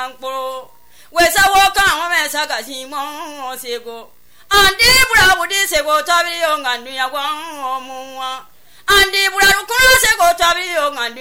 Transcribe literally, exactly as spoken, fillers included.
Ankporo wesa woka ngome saka simo sego andi bura budi sego tabi yo ngandu ya kwa muwa andi bura rukuno sego tabi yo ngandu